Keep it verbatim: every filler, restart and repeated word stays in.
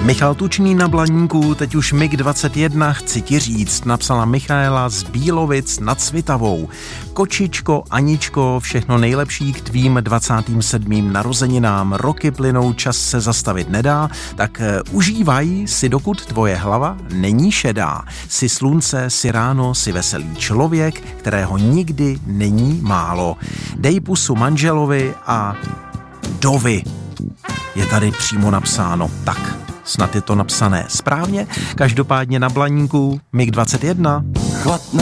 Michal Tučný na Blaníku, teď už mig dvacet jedna, chci ti říct, napsala Michaela z Bílovic nad Svitavou. Kočičko, Aničko, všechno nejlepší k tvým dvacátým sedmým narozeninám. Roky plynou, čas se zastavit nedá, tak užívaj si, dokud tvoje hlava není šedá. Jsi slunce, jsi ráno, jsi veselý člověk, kterého nikdy není málo. Dej pusu manželovi a dovi. Je tady přímo napsáno tak. Snad je to napsané správně. Každopádně na Blaníku mig dvacet jedna. Chladne